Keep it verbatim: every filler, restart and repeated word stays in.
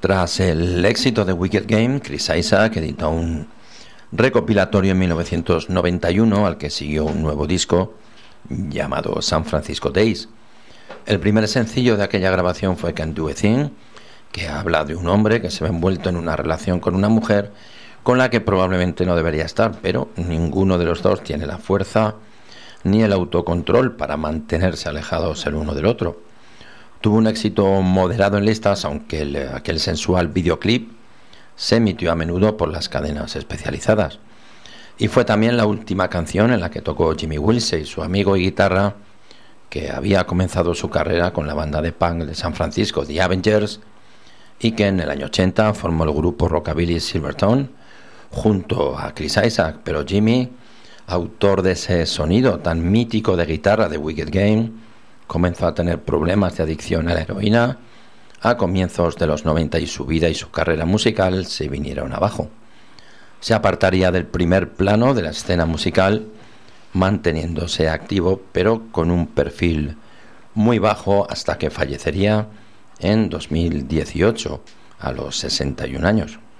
Tras el éxito de Wicked Game, Chris Isaak editó un recopilatorio en mil novecientos noventa y uno al que siguió un nuevo disco llamado San Francisco Days. El primer sencillo de aquella grabación fue Can't Do a Thing, que habla de un hombre que se ve envuelto en una relación con una mujer con la que probablemente no debería estar, pero ninguno de los dos tiene la fuerza ni el autocontrol para mantenerse alejados el uno del otro. Tuvo un éxito moderado en listas, aunque el, aquel sensual videoclip se emitió a menudo por las cadenas especializadas. Y fue también la última canción en la que tocó Jimmy Wilsey, su amigo y guitarra, que había comenzado su carrera con la banda de punk de San Francisco, The Avengers, y que en el año ochenta formó el grupo rockabilly Silvertone junto a Chris Isaak. Pero Jimmy, autor de ese sonido tan mítico de guitarra de Wicked Game, comenzó a tener problemas de adicción a la heroína a comienzos de los noventa y su vida y su carrera musical se vinieron abajo. Se apartaría del primer plano de la escena musical, manteniéndose activo, pero con un perfil muy bajo, hasta que fallecería en dos mil dieciocho, a los sesenta y un años.